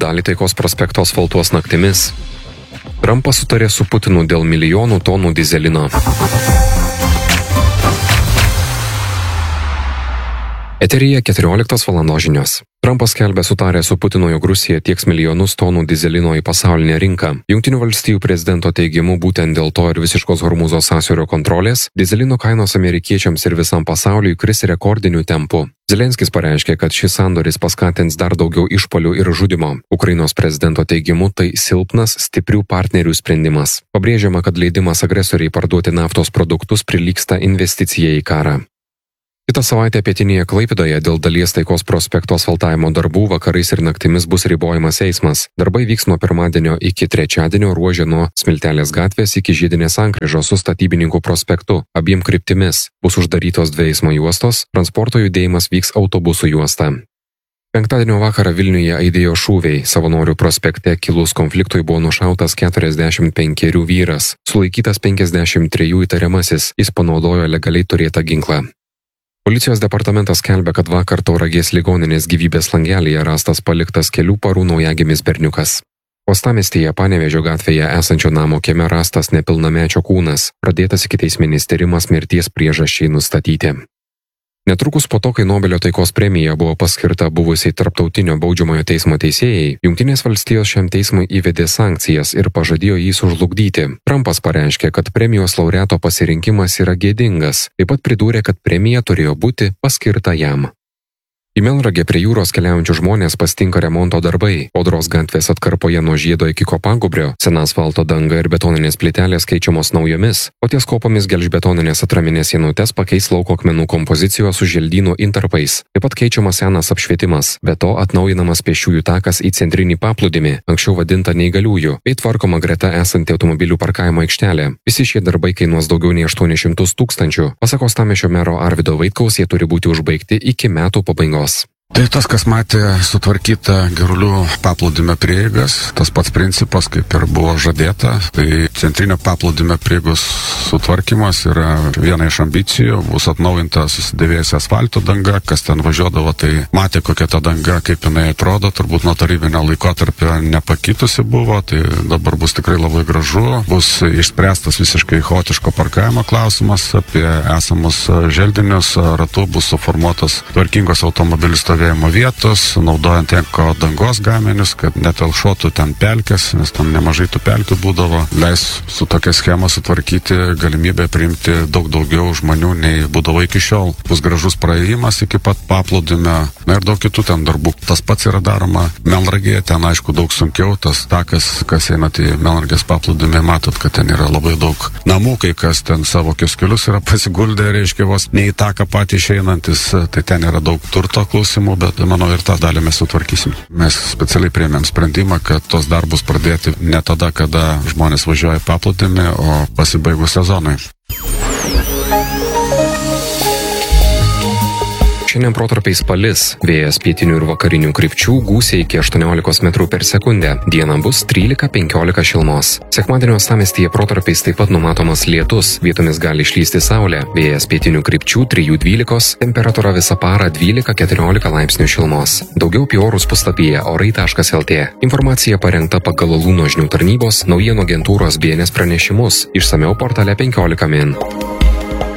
dalį Taikos prospekto asfaltuos naktimis. Trumpas sutarė su Putinu dėl milijonų tonų dyzelino. Eteryje 14 valandos žinios. Trumpas skelbia sutarę su Putinu, jog Rusija tieks milijonus tonų dyzelino į pasaulinę rinką. Jungtinių valstijų prezidento teigimu, būtent dėl to ir visiškos Hormūzo sąsiaurio kontrolės, dyzelino kainos amerikiečiams ir visam pasauliui kris rekordiniu tempu. Zelenskis pareiškė, kad šis sandoris paskatins dar daugiau išpuolių ir žudimo. Ukrainos prezidento teigimu, tai silpnas, stiprių partnerių sprendimas. Pabrėžiama, kad leidimas agresoriai parduoti naftos produktus prilygsta investicijai į karą. Kitą savaitę pietinėje Klaipėdoje dėl dalies Taikos prospekto asfaltavimo darbų vakarais ir naktimis bus ribojamas eismas. Darbai vyks nuo pirmadienio iki trečiadienio ruože nuo Smiltelės gatvės iki Žiedinės sankryžos su Statybininkų prospektu. Abiem kryptimis bus uždarytos 2 eismo juostos, transporto judėjimas vyks autobusų juosta. Penktadienio vakarą Vilniuje aidėjo šūviai. Savanorių prospekte kilus konfliktui buvo nušautas 45 vyras, sulaikytas 53 įtariamasis, jis panaudojo legaliai turėtą ginklą. Policijos departamentas skelbia, kad vakar Tauragės ligoninės gyvybės langelyje rastas paliktas kelių parų naujagimis berniukas. Uostamiestyje Panevėžio gatvėje esančio namo kieme rastas nepilnamečio kūnas, pradėtas ikiteisminis tyrimas mirties priežasčiai nustatyti. Netrukus po to, kai Nobelio taikos premija buvo paskirta buvusiai Tarptautinio baudžiamojo teismo teisėjai, Jungtinės valstijos šiam teismui įvedė sankcijas ir pažadėjo jį sužlugdyti. Trumpas pareiškė, kad premijos laureato pasirinkimas yra gėdingas, taip pat pridūrė, kad premija turėjo būti paskirta jam. Į Melnragę prie jūros keliaujančių žmonės pastinka remonto darbai. Odros gatvės atkarpoje nuo Žiedo iki Kopagubrio sena asfalto danga ir betoninės plytelės keičiamos naujomis, o ties kopomis gelžbetoninės atraminės sienutes pakeis lauko akmenų kompozicijos su želdynų intarpais. Taip pat keičiamas senas apšvietimas, be to atnaujinamas pėsčiųjų takas į centrinį paplūdimį, anksčiau vadintą neįgaliųjų, bei tvarkoma greta esanti automobilių parkavimo aikštelė. Visi šie darbai kainuos daugiau nei 800 000. Pasak Uostamiesčio mero Arvydo Vaitkaus, jie turi būti užbaigti iki metų pabaigos. Tai tas, kas matė sutvarkytą Girulių paplūdimio prieigas, tas pats principas, kaip ir buvo žadėta. Tai centrinio paplūdimio prieigos sutvarkymas yra viena iš ambicijų, bus atnaujinta susidėvėjusi asfalto danga, kas ten važiuodavo, tai matė, kokia ta danga, kaip jinai atrodo, turbūt nuo tarybinio laikotarpio nepakitusi buvo, tai dabar bus tikrai labai gražu, bus išspręstas visiškai chaotiško parkavimo klausimas, apie esamus želdinius ratu bus suformuotas tvarkingos automobilių stovėjimo vietos, naudojant eko dangos gaminius, kad netelšotų ten pelkės, nes tam nemažai tų pelkių būdavo, leis su tokia schema sutvarkyti galimybę priimti daug daugiau žmonių nei būdavo iki šiol. Bus gražus praėjimas iki pat paplūdimio, na ir daug kitų ten darbų. Tas pats yra daroma Melnragėje, ten aišku daug sunkiau, tas takas, kas einat į Melnragės paplūdimį, matot, kad ten yra labai daug namų, kai kas ten savo kioskelius yra pasiguldę, reiškia vos ne į taką patį išeinantis, tai ten yra daug turto klausimų, bet manau ir tą dalį mes sutvarkysim. Mes specialiai priėmėm sprendimą, kad tos darbus pradėti ne tada, kada žmonės važiuoja paplūdimį, o pasibaigus sezonui. Šiandien protarpiais palis, vėjas pietinių ir vakarinių krypčių, gūsiai iki 18 metrų per sekundę, dieną bus 13-15 šilumos. Sekmadienio uostamiestyje protarpiais taip pat numatomas lietus, vietomis gali išlysti saulė, vėjas pietinių krypčių 3-12, temperatūra visą parą 12-14 laipsnių šilumos. Daugiau apie orus puslapyje orai.lt. Informacija parengta pagal Lūno žinių tarnybos naujienų agentūros BNS pranešimus, išsamiau portale 15 min.